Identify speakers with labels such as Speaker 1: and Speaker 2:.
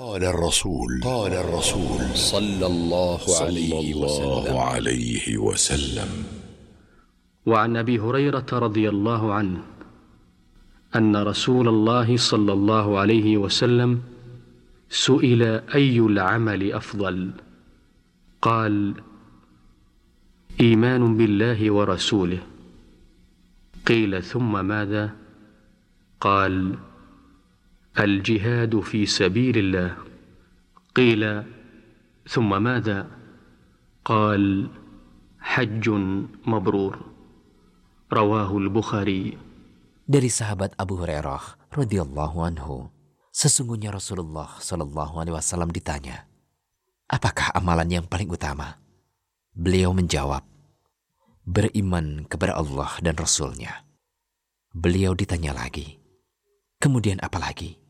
Speaker 1: قال الرسول صلى الله عليه وسلم.
Speaker 2: وعن أبي هريرة رضي الله عنه أن رسول الله صلى الله عليه وسلم سئل أي العمل أفضل؟ قال: إيمان بالله ورسوله. قيل: ثم ماذا؟ قال: الجهاد في سبيل الله. قيل: ثم ماذا؟ قال: حج مبرور. رواه البخاري.
Speaker 3: Dari sahabat Abu Hurairah radhiyallahu anhu, sesungguhnya Rasulullah Shallallahu Alaihi Wasallam ditanya, apakah amalan yang paling utama? Beliau menjawab, beriman kepada Allah dan Rasul-Nya. Beliau ditanya lagi, kemudian apa lagi?